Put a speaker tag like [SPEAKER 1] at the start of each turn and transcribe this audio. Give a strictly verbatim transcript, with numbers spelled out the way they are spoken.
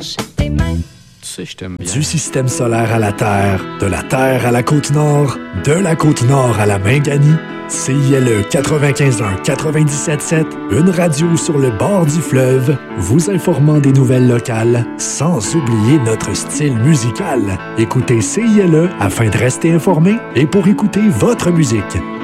[SPEAKER 1] branche tes mains.
[SPEAKER 2] Tu sais, je t'aime bien.
[SPEAKER 3] Du système solaire à la Terre, de la Terre à la Côte-Nord, de la Côte-Nord à la Minganie, C I L E quatre-vingt-quinze un quatre-vingt-dix-sept sept, une radio sur le bord du fleuve, vous informant des nouvelles locales, sans oublier notre style musical. Écoutez C I L E afin de rester informé et pour écouter votre musique.